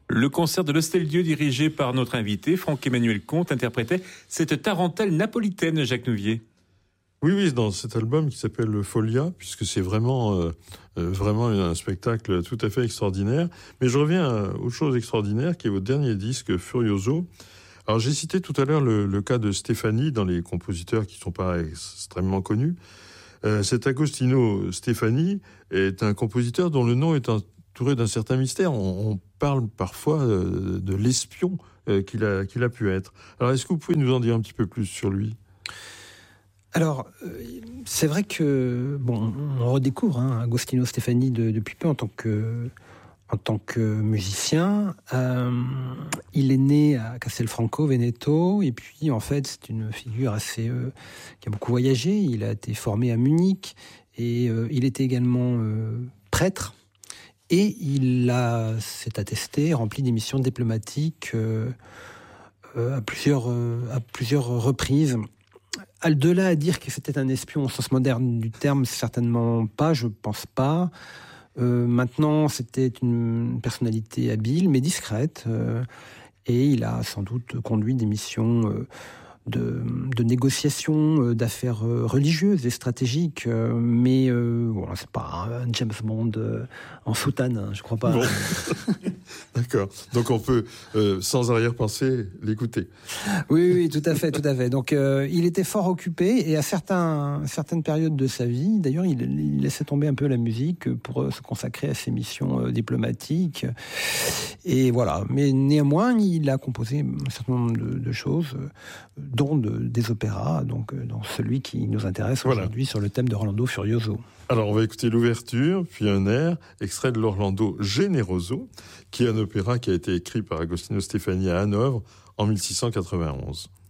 Le concert de l'Hostel-Dieu dirigé par notre invité, Franck-Emmanuel Comte, interprétait cette tarentelle napolitaine, Jacques Nouvier. Oui, dans cet album qui s'appelle Folia, puisque c'est vraiment un spectacle tout à fait extraordinaire. Mais je reviens aux choses extraordinaires, qui est votre dernier disque, Furioso. Alors j'ai cité tout à l'heure le cas de Stefani dans les compositeurs qui ne sont pas extrêmement connus. Cet Agostino Stefani est un compositeur dont le nom est entouré d'un certain mystère. On parle parfois de l'espion qu'il a pu être. Alors est-ce que vous pouvez nous en dire un petit peu plus sur lui ? Alors, c'est vrai que on redécouvre Agostino Stefani depuis peu en tant que musicien. Il est né à Castelfranco Veneto, et puis en fait c'est une figure assez qui a beaucoup voyagé. Il a été formé à Munich et il était également prêtre, et s'est attesté, rempli des missions diplomatiques à plusieurs reprises. De là à dire que c'était un espion au sens moderne du terme, certainement pas, je pense pas. Maintenant, c'était une personnalité habile, mais discrète, et il a sans doute conduit des missions de négociation d'affaires religieuses et stratégiques, mais c'est pas un James Bond en soutane, je crois pas. Bon. D'accord. Donc on peut, sans arrière-pensée, l'écouter. Oui, tout à fait. Donc il était fort occupé, et à certaines périodes de sa vie, d'ailleurs, il laissait tomber un peu la musique pour se consacrer à ses missions diplomatiques. Et voilà. Mais néanmoins, il a composé un certain nombre de choses, dont des opéras, donc dans celui qui nous intéresse aujourd'hui sur le thème de Orlando Furioso. Alors on va écouter l'ouverture, puis un air, extrait de l'Orlando Generoso, qui est un opéra qui a été écrit par Agostino Stefani à Hanovre en 1691.